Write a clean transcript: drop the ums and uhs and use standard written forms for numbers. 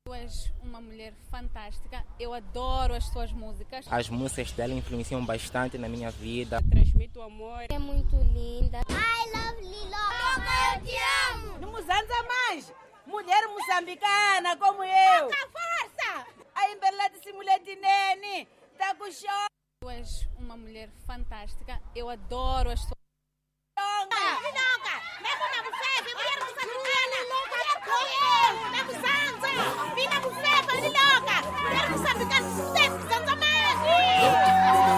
Tu és uma mulher fantástica, eu adoro as tuas músicas. As músicas dela influenciam bastante na minha vida. Transmite o amor. É muito linda. I love Lilo. Eu te amo. Não nos anda mais. Mulher moçambicana como eu. Com força. A embeleza desse mulher de nene. Tá com show. Tu és uma mulher fantástica, eu adoro as tuas